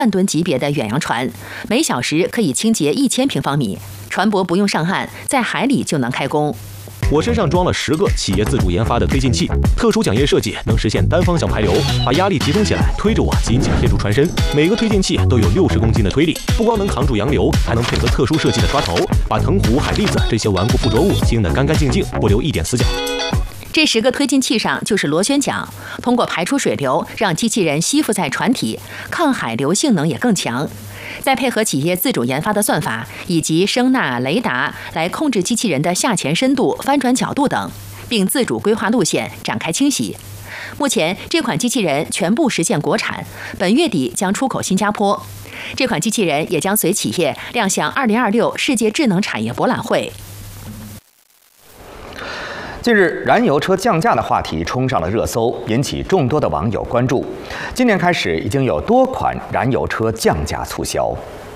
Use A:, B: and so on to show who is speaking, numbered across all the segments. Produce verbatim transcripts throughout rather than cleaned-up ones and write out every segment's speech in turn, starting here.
A: 万吨级别的远洋船，每小时可以清洁一千平方米，船舶不用上岸，在海里就能开工。
B: 我身上装了十个企业自主研发的推进器，特殊桨叶设计能实现单方向排流，把压力集中起来，推着我紧紧贴住船身。每个推进器都有六十公斤的推力，不光能扛住洋流，还能配合特殊设计的刷头，把藤壶、海蛎子这些顽固附着物清得干干净净，不留一点死角。
A: 这十个推进器上就是螺旋桨，通过排出水流，让机器人吸附在船体，抗海流性能也更强。再配合企业自主研发的算法以及声呐、雷达来控制机器人的下潜深度、翻转角度等，并自主规划路线，展开清洗。目前，这款机器人全部实现国产，本月底将出口新加坡。这款机器人也将随企业亮相二零二六世界智能产业博览会。
C: 近日，燃油车降价的话题冲上了热搜，引起众多的网友关注。今年开始，已经有多款燃油车降价促销。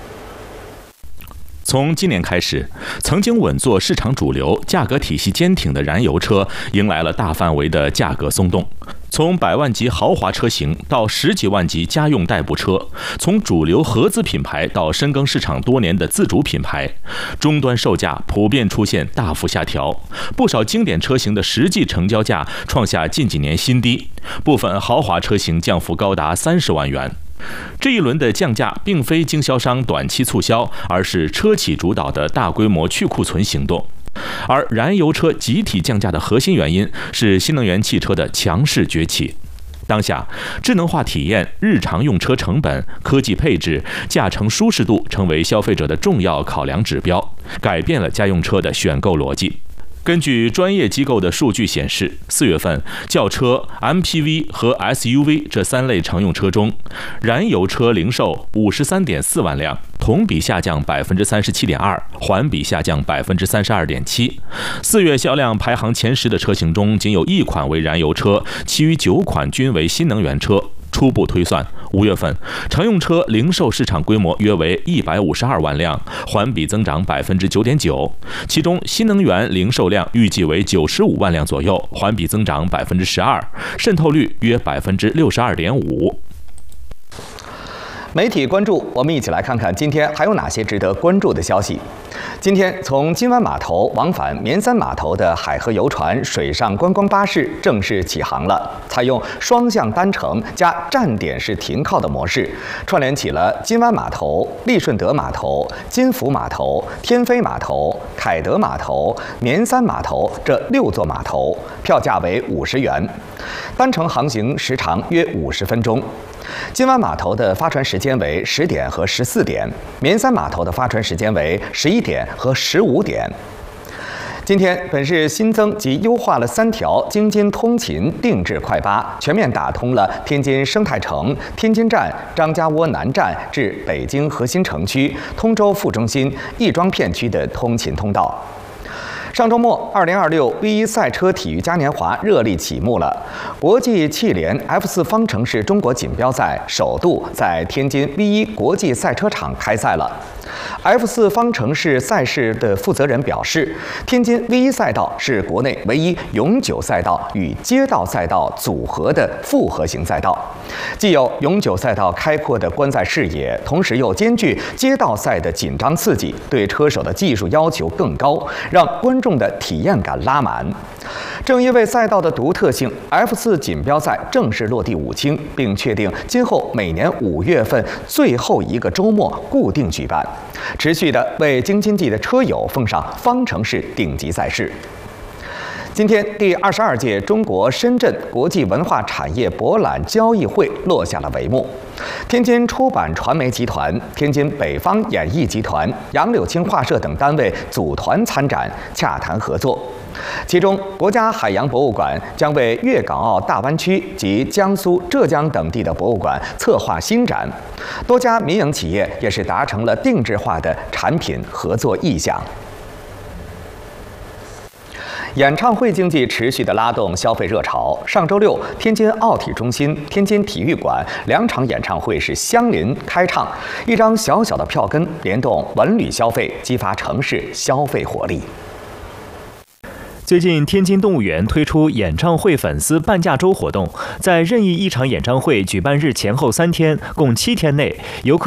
D: 从今年开始，曾经稳坐市场主流、价格体系坚挺的燃油车，迎来了大范围的价格松动。从百万级豪华车型到十几万级家用代步车，从主流合资品牌到深耕市场多年的自主品牌，终端售价普遍出现大幅下调，不少经典车型的实际成交价创下近几年新低，部分豪华车型降幅高达三十万元。这一轮的降价并非经销商短期促销，而是车企主导的大规模去库存行动。而燃油车集体降价的核心原因是新能源汽车的强势崛起。当下，智能化体验、日常用车成本、科技配置、驾乘舒适度成为消费者的重要考量指标，改变了家用车的选购逻辑。根据专业机构的数据显示，四月份轿车、M P V 和 S U V 这三类乘用车中，燃油车零售五十三点四万辆，同比下降百分之三十七点二，环比下降百分之三十二点七。四月销量排行前十的车型中，仅有一款为燃油车，其余九款均为新能源车。初步推算，五月份乘用车零售市场规模约为一百五十二万辆，环比增长百分之九点九。其中，新能源零售量预计为九十五万辆左右，环比增长百分之十二，渗透率约百分之六十二点五。
C: 媒体关注，我们一起来看看今天还有哪些值得关注的消息。今天，从金湾码头往返绵三码头的海河游船水上观光巴士正式起航了。采用双向单程加站点式停靠的模式，串联起了金湾码头、利顺德码头、金福码头、天飞码头、凯德码头、绵三码头这六座码头，票价为五十元，单程航行时长约五十分钟。金湾码头的发船时间为十点和十四点，绵三码头的发船时间为十一点和十五点。今天，本市新增及优化了三条京津通勤定制快巴，全面打通了天津生态城、天津站、张家窝南站至北京核心城区、通州副中心、亦庄片区的通勤通道。上周末，二零二六 V 一赛车体育嘉年华热力启幕了。国际汽联 F 四方程式中国锦标赛首度在天津 V 一国际赛车场开赛了。F 四方程式赛事的负责人表示，天津 V 一赛道是国内唯一永久赛道与街道赛道组合的复合型赛道，既有永久赛道开阔的观赛视野，同时又兼具街道赛的紧张刺激，对车手的技术要求更高，让观众的体验感拉满。正因为赛道的独特性 ，F 四锦标赛正式落地武清，并确定今后每年五月份最后一个周末固定举办，持续的为京津冀的车友奉上方程式顶级赛事。今天，第二十二届中国深圳国际文化产业博览交易会落下了帷幕。天津出版传媒集团、天津北方演艺集团、杨柳青画社等单位组团参展，洽谈合作。其中，国家海洋博物馆将为粤港澳大湾区及江苏、浙江等地的博物馆策划新展，多家民营企业也是达成了定制化的产品合作意向。演唱会经济持续的拉动消费热潮。上周六，天津奥体中心、天津体育馆两场演唱会是相邻开唱，一张小小的票根联动文旅消费，激发城市消费活力。
E: 最近，天津动物园推出演唱会粉丝半价周活动，在任意一场演唱会举办日前后三天，共七天内，游客